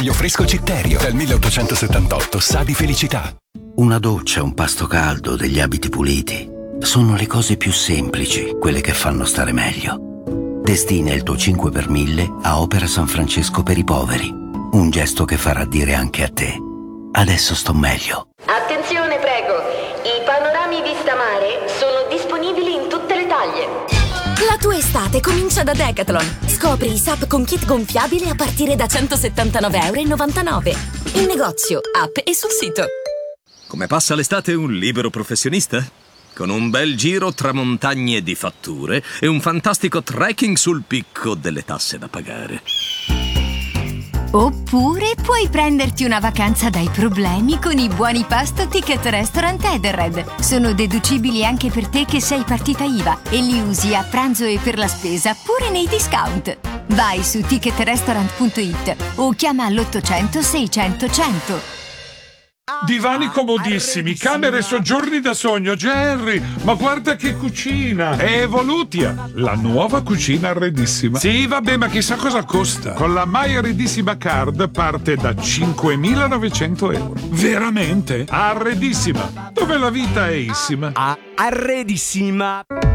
Aglio fresco Citterio, dal 1878, sa di felicità. Una doccia, un pasto caldo, degli abiti puliti. Sono le cose più semplici, quelle che fanno stare meglio. Destina il tuo 5 per 1000 a Opera San Francesco per i poveri. Un gesto che farà dire anche a te: adesso sto meglio. Attenzione, prego. I panorami vista mare sono disponibili in tutte le taglie. La tua estate comincia da Decathlon. Scopri i SUP con kit gonfiabile a partire da €179,99. In negozio, app e sul sito. Come passa l'estate un libero professionista? Con un bel giro tra montagne di fatture e un fantastico trekking sul picco delle tasse da pagare. Oppure puoi prenderti una vacanza dai problemi con i buoni pasto Ticket Restaurant Edenred. Sono deducibili anche per te che sei partita IVA e li usi a pranzo e per la spesa pure nei discount. Vai su ticketrestaurant.it o chiama all'800 600 100. Divani comodissimi, camere e soggiorni da sogno. Jerry, ma guarda che cucina! È Evolutia, la nuova cucina arredissima. Sì, vabbè, ma chissà cosa costa. Con la My Arredissima Card parte da €5.900. Veramente? Arredissima, dove la vita è issima. Arredissima.